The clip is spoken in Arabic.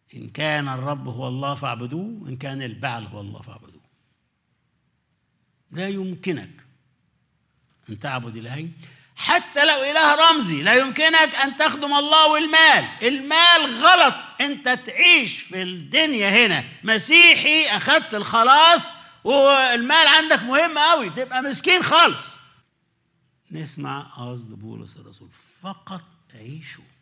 إن كان الرب هو الله فاعبدوه، إن كان البعل هو الله فاعبدوه. لا يمكنك أن تعبد إلهين، حتى لو إله رمزي لا يمكنك أن تخدم الله والمال. المال غلط. أنت تعيش في الدنيا هنا مسيحي، أخذت الخلاص والمال عندك مهم قوي، تبقى مسكين خالص. نسمع قصد بولس الرسول: فقط عيشوا